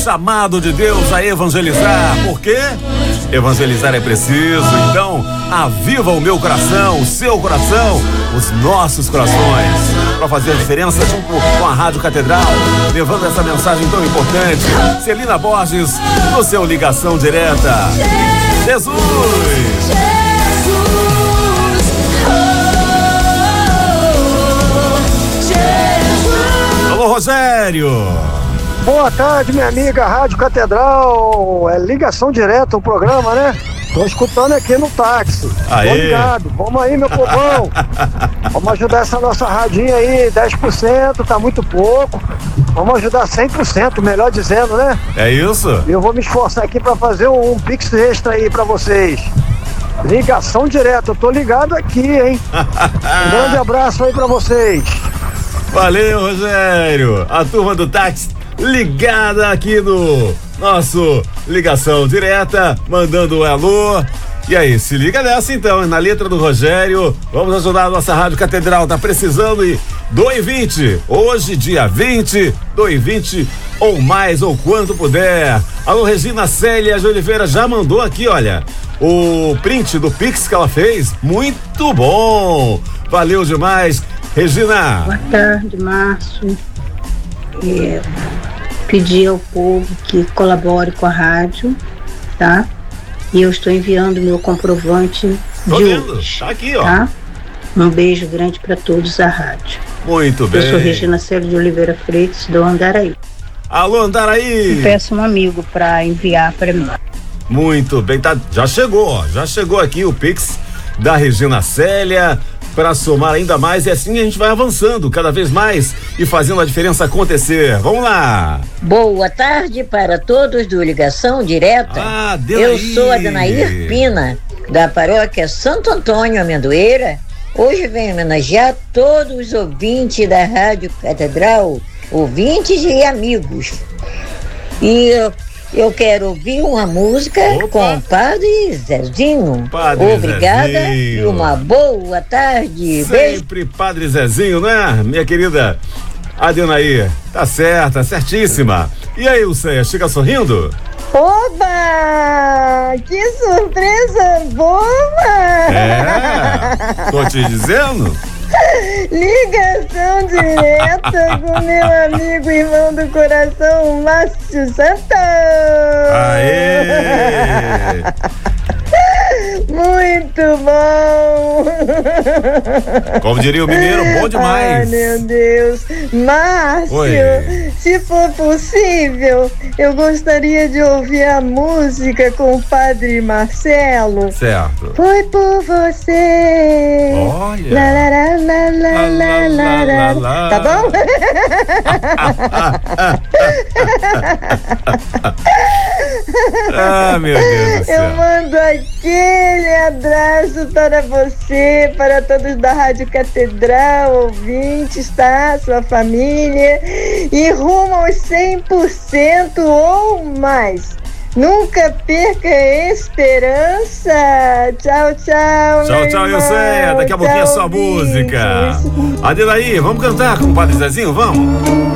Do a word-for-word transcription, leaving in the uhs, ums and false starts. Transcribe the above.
chamado de Deus a evangelizar. Por quê? Evangelizar é preciso. Então, aviva o meu coração, o seu coração, os nossos corações, para fazer a diferença junto com a Rádio Catedral, levando essa mensagem tão importante. Celina Borges, no seu Ligação Direta. Jesus! Alô, Rogério! Boa tarde, minha amiga Rádio Catedral. É Ligação Direta o programa, né? Tô escutando aqui no táxi. Aê. Tô ligado. Vamos aí, meu povão. Vamos ajudar essa nossa radinha aí, dez por cento, tá muito pouco. Vamos ajudar cem por cento, melhor dizendo, né? É isso? E eu vou me esforçar aqui pra fazer um, um pix extra aí pra vocês. Ligação Direta, eu tô ligado aqui, hein? Um grande abraço aí pra vocês. Valeu, Rogério. A turma do táxi ligada aqui no nosso Ligação Direta, mandando um alô. E aí, se liga nessa então, na letra do Rogério. Vamos ajudar a nossa Rádio Catedral, tá precisando. E dois e vinte, hoje dia vinte, dois e vinte ou mais, ou quanto puder. Alô, Regina Célia de Oliveira já mandou aqui, olha, o print do Pix que ela fez. Muito bom, valeu demais, Regina. Boa tarde, Márcio. É, pedir ao povo que colabore com a rádio, tá? E eu estou enviando meu comprovante Tô de vendo, hoje, tá aqui, ó. tá? Um beijo grande para todos da rádio. Muito bem. Eu sou Regina Célia de Oliveira Freitas, do Andaraí. Alô, Andaraí. E peço um amigo para enviar para mim. Muito bem, tá, já chegou, ó, já chegou aqui o Pix da Regina Célia para somar ainda mais, e assim a gente vai avançando cada vez mais e fazendo a diferença acontecer. Vamos lá. Boa tarde para todos do Ligação Direta. Ah, deu Eu aí. sou a Danair Pina, da paróquia Santo Antônio Amendoeira. Hoje venho homenagear todos os ouvintes da Rádio Catedral, ouvintes e amigos. E eu, eu quero ouvir uma música Opa. com o Padre Zezinho. Padre Obrigada Zezinho. e uma boa tarde. Beijo. Sempre Padre Zezinho, né, minha querida Adenaí? Tá certa, certíssima. E aí, Luceia, chega sorrindo? Oba! Que surpresa boa! É, tô te dizendo. Ligação direta com meu amigo irmão do coração, Márcio Santos! Aê! Muito bom! Como diria o mineiro, bom demais. Ai, meu Deus! Márcio, Oi. se for possível, eu gostaria de ouvir a música com o Padre Marcelo. Certo. Foi por você. Olha. Lá, lá, lá, lá, lá, lá, lá, lá, lá. Tá bom? Ah, meu Deus do céu. Eu mando aquele abraço para você, para todos da Rádio Catedral, ouvintes, tá? Sua família. E rumo aos cem por cento ou mais. Nunca perca a esperança. Tchau, tchau. Tchau, meu tchau, irmão. Ilceia. Daqui a pouquinho é Tchau, sua música. ouvintes. Adelaí, vamos cantar com o Padre Zezinho? Vamos?